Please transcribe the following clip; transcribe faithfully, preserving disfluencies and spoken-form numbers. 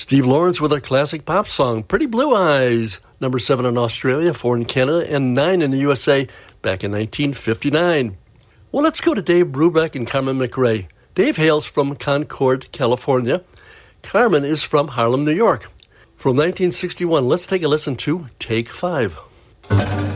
Steve Lawrence with a classic pop song, Pretty Blue Eyes, number seven in Australia, four in Canada, and nine in the U S A back in nineteen fifty-nine. Well, let's go to Dave Brubeck and Carmen McRae. Dave hails from Concord, California. Carmen is from Harlem, New York. From nineteen sixty-one, let's take a listen to Take Five.